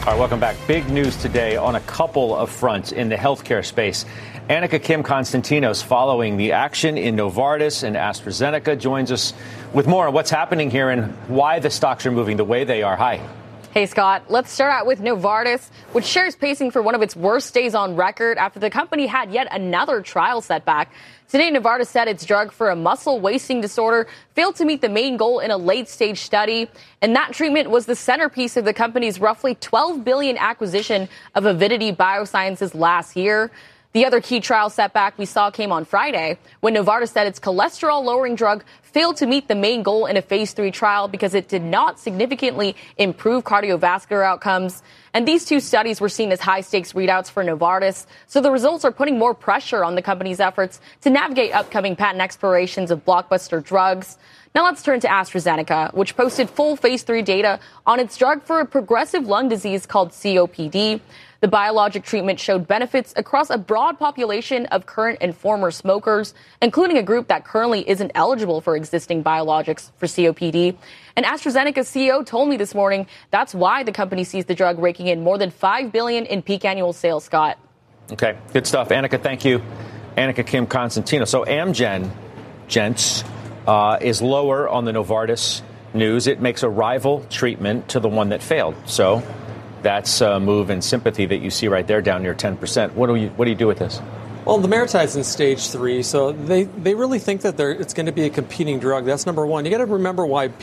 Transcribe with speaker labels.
Speaker 1: All right, welcome back. Big news today on a couple of fronts in the healthcare space. Annika Kim Constantinos, following the action in Novartis and AstraZeneca, joins us with more on what's happening here and why the stocks are moving the way they are. Hi.
Speaker 2: Hey, Scott. Let's start out with Novartis, which shares pacing for one of its worst days on record after the company had yet another trial setback. Today, Novartis said its drug for a muscle wasting disorder failed to meet the main goal in a late-stage study, and that treatment was the centerpiece of the company's roughly $12 billion acquisition of Avidity Biosciences last year. The other key trial setback we saw came on Friday when Novartis said its cholesterol-lowering drug failed to meet the main goal in a phase 3 trial because it did not significantly improve cardiovascular outcomes. And these two studies were seen as high-stakes readouts for Novartis, so the results are putting more pressure on the company's efforts to navigate upcoming patent expirations of blockbuster drugs. Now let's turn to AstraZeneca, which posted full phase 3 data on its drug for a progressive lung disease called COPD. The biologic treatment showed benefits across a broad population of current and former smokers, including a group that currently isn't eligible for existing biologics for COPD. And AstraZeneca's CEO told me this morning that's why the company sees the drug raking in more than $5 billion in peak annual sales, Scott.
Speaker 1: Okay, good stuff. Annika, thank you. Annika Kim Constantino. So Amgen, gents, is lower on the Novartis news. It makes a rival treatment to the one that failed. So that's a move in sympathy that you see right there, down near 10%. What do you do with this?
Speaker 3: Well, the Maritide's in stage 3, so they really think that it's going to be a competing drug. That's number one. You got to remember why